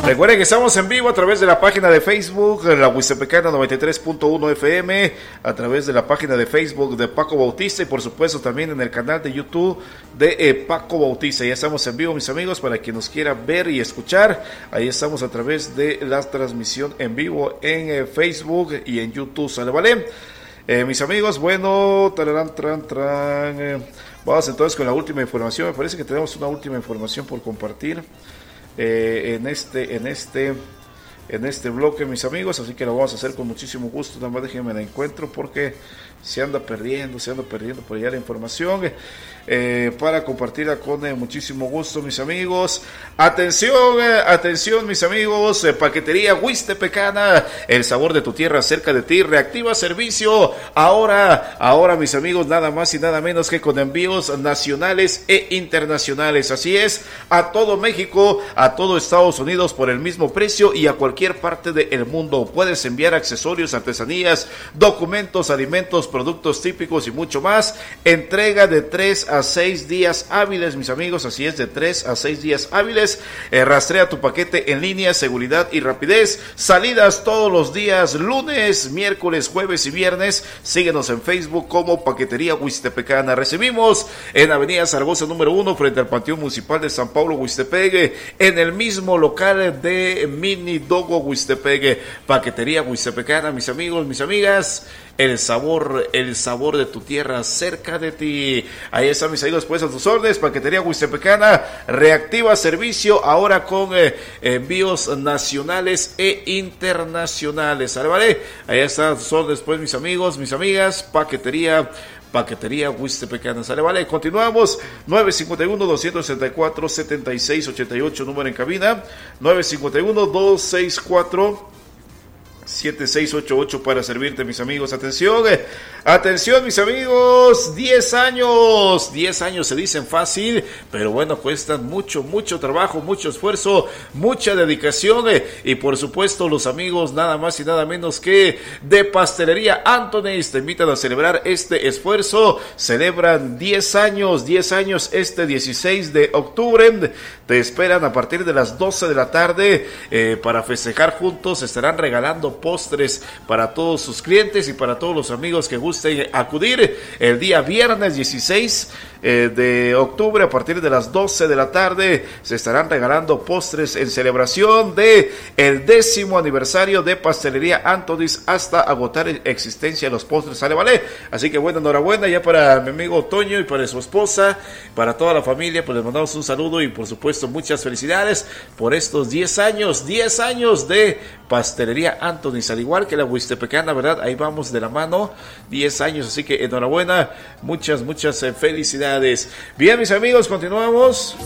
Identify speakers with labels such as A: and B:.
A: Recuerden que estamos en vivo a través de la página de Facebook, la Huistepecana 93.1 FM, a través de la página de Facebook de Paco Bautista y por supuesto también en el canal de YouTube de Paco Bautista. Ya estamos en vivo, mis amigos, para quien nos quiera ver y escuchar. Ahí estamos a través de la transmisión en vivo en Facebook y en YouTube. ¿Sale, vale? Mis amigos, bueno, vamos entonces con la última información. Me parece que tenemos una última información por compartir en este bloque, mis amigos, así que lo vamos a hacer con muchísimo gusto. Nada más déjenme la encuentro porque se anda perdiendo por allá la información para compartirla con muchísimo gusto, mis amigos. Atención, mis amigos, Paquetería Huistepecana, el sabor de tu tierra cerca de ti, reactiva servicio ahora, mis amigos, nada más y nada menos que con envíos nacionales e internacionales. Así es, a todo México, a todo Estados Unidos por el mismo precio y a cualquier parte del mundo. Puedes enviar accesorios, artesanías, documentos, alimentos, productos típicos y mucho más. Entrega de 3 a 6 días hábiles, mis amigos, así es, de 3 a 6 días hábiles. Rastrea tu paquete en línea, seguridad y rapidez. Salidas todos los días, lunes, miércoles, jueves y viernes. Síguenos en Facebook como Paquetería Huistepecana. Recibimos en Avenida Zaragoza número 1, frente al Panteón Municipal de San Pablo, Huistepec, en el mismo local de Mini Dogo Huistepec. Paquetería Huistepecana, mis amigos, mis amigas, el sabor de tu tierra cerca de ti. Ahí están, mis amigos, pues a tus órdenes. Paquetería Huistepecana reactiva servicio ahora con envíos nacionales e internacionales. ¿Vale? Ahí están a tus órdenes, pues, mis amigos, mis amigas. Paquetería Huistepecana. ¿Sale? Vale, continuamos. 951-264-7688, número en cabina. 951-264-7688 para servirte, mis amigos. Atención, mis amigos, 10 años se dicen fácil, pero bueno, cuestan mucho trabajo, mucho esfuerzo, mucha dedicación, y por supuesto los amigos nada más y nada menos que de Pastelería Anthony's te invitan a celebrar este esfuerzo. Celebran 10 años este 16 de octubre. Te esperan a partir de las 12 de la tarde para festejar juntos. Estarán regalando postres para todos sus clientes y para todos los amigos que gusten acudir el día viernes 16 de octubre. A partir de las 12 de la tarde se estarán regalando postres en celebración de el 10º aniversario de Pastelería Anthony's, hasta agotar existencia de los postres. ¿Sale? Vale, así que bueno, enhorabuena ya para mi amigo Toño y para su esposa, para toda la familia. Pues les mandamos un saludo y por supuesto muchas felicidades por estos 10 años de Pastelería Anthony's, al igual que la Huistepecana, ¿verdad? Ahí vamos de la mano, 10 años, así que enhorabuena, muchas felicidades. Bien, mis amigos, continuamos.